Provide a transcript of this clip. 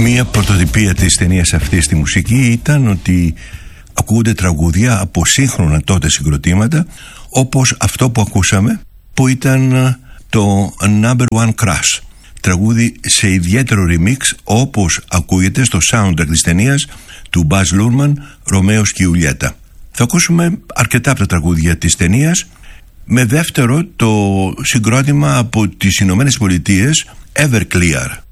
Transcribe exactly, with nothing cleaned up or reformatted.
Μία πρωτοτυπία της ταινίας αυτής στη μουσική ήταν ότι ακούγονται τραγούδια από σύγχρονα τότε συγκροτήματα, όπως αυτό που ακούσαμε, που ήταν το Number One Crush, τραγούδι σε ιδιαίτερο remix, όπως ακούγεται στο soundtrack της ταινίας του Baz Luhrmann, Ρωμαίος και Ιουλιέτα. Θα ακούσουμε αρκετά από τα τραγούδια της ταινίας, με δεύτερο το συγκρότημα από τις Ηνωμένες Πολιτείες, Everclear.